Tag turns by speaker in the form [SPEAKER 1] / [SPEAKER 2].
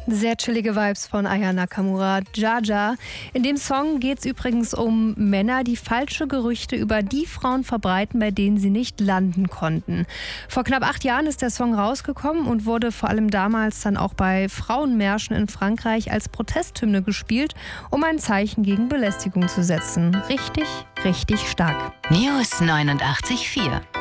[SPEAKER 1] Sehr chillige Vibes von Aya Nakamura, Jaja. In dem Song geht es übrigens um Männer, die falsche Gerüchte über die Frauen verbreiten, bei denen sie nicht landen konnten. Vor knapp 8 Jahren ist der Song rausgekommen und wurde vor allem damals dann auch bei Frauenmärschen in Frankreich als Protesthymne gespielt, um ein Zeichen gegen Belästigung zu setzen. Richtig, richtig stark.
[SPEAKER 2] News 89.4